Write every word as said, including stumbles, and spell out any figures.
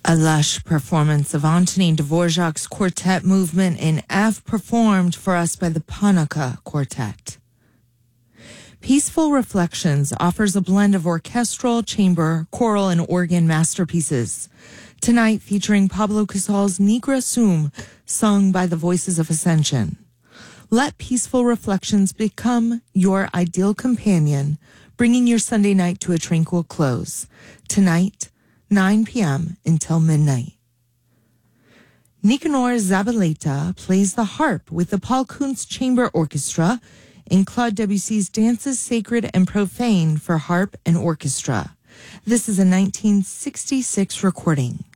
A lush performance of Antonin Dvorak's quartet movement in F performed for us by the Panaka Quartet. Peaceful Reflections offers a blend of orchestral, chamber, choral, and organ masterpieces. Tonight featuring Pablo Casal's Nigra Sum, sung by the Voices of Ascension. Let Peaceful Reflections become your ideal companion, bringing your Sunday night to a tranquil close. Tonight, nine p.m. until midnight. Nicanor Zabaleta plays the harp with the Paul Kuntz Chamber Orchestra in Claude Debussy's Dances Sacred and Profane for Harp and Orchestra. This is a nineteen sixty-six recording.